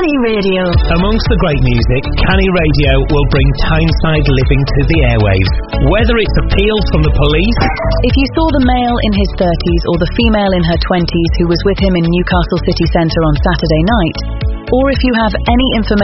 Canny Radio. Amongst the great music, Canny Radio will bring Tyneside living to the airwaves. Whether it's appeals from the police... If you saw the male in his 30s or the female in her 20s who was with him in Newcastle city centre on Saturday night, or if you have any information